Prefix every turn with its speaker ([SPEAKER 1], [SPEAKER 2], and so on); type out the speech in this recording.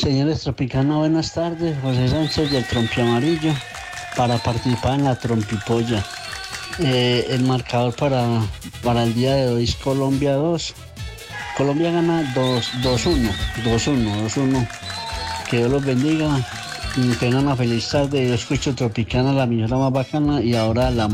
[SPEAKER 1] Señores Tropicana, buenas tardes. José Sánchez del Trompi Amarillo para participar en la Trompipolla. El marcador para el día de hoy es Colombia 2. Colombia gana 2-1. Que Dios los bendiga. Tengan una feliz tarde. Yo escucho Tropicana, la emisora más bacana, y ahora la